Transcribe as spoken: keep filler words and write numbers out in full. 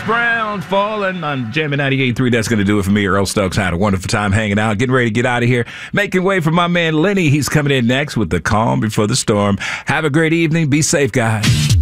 Brown falling on Jammin' ninety-eight point three. That's going to do it for me. Earl Stokes had a wonderful time hanging out, getting ready to get out of here, making way for my man Lenny. He's coming in next with the calm before the storm. Have a great evening. Be safe, guys.